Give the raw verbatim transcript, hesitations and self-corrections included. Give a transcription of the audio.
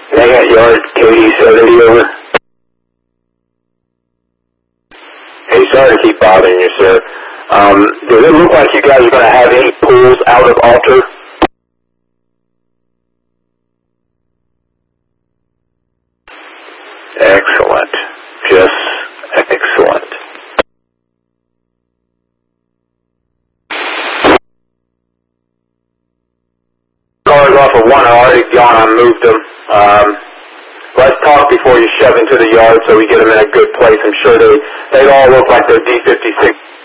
Hang out yard, K D seventy over. Hey, sorry to keep bothering you, sir. Um, does it look like you guys are going to have any pulls out of altar? Excellent. Just excellent. Cars off of one are already gone. I moved them. Um, let's talk before you shove into the yard so we get them in a good place. I'm sure they, they all look like they're D fifty-six.